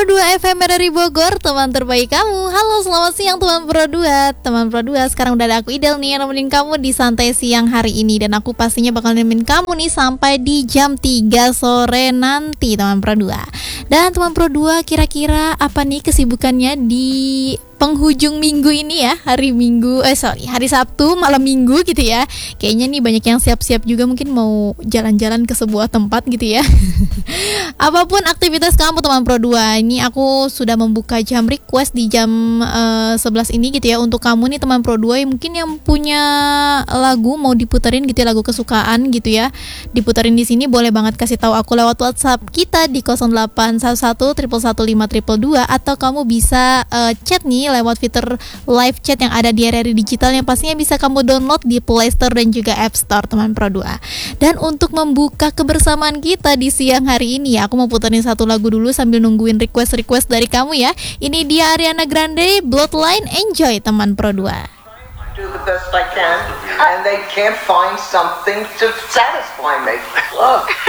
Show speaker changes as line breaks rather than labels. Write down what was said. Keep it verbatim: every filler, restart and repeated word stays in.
Pro dua F M dari Bogor, teman terbaik kamu. Halo, selamat siang teman Pro dua. Teman Pro dua, sekarang udah ada aku Idel nih yang nemenin kamu di santai siang hari ini. Dan aku pastinya bakal nemenin kamu nih sampai di jam tiga sore nanti teman Pro dua. Dan teman Pro dua, kira-kira apa nih kesibukannya di penghujung minggu ini ya, hari Minggu, eh sorry, hari Sabtu malam Minggu gitu ya. Kayaknya nih banyak yang siap-siap juga, mungkin mau jalan-jalan ke sebuah tempat gitu ya. Apapun aktivitas kamu teman Pro dua, ini aku sudah membuka jam request di jam uh, sebelas ini gitu ya. Untuk kamu nih teman Pro dua yang mungkin yang punya lagu mau diputerin gitu ya, lagu kesukaan gitu ya, diputerin di sini, boleh banget kasih tahu aku lewat WhatsApp kita di nol delapan satu satu satu satu lima dua dua, atau kamu bisa uh, chat nih lewat fitur live chat yang ada di R R I Digital yang pastinya bisa kamu download di Play Store dan juga App Store teman Pro dua. Dan untuk membuka kebersamaan kita di siang hari ini ya, aku mau puterin satu lagu dulu sambil nungguin request-request dari kamu ya. Ini dia Ariana Grande, Bloodline. Enjoy teman Pro dua.
Do the best I can, and they can't find something to satisfy me. Look.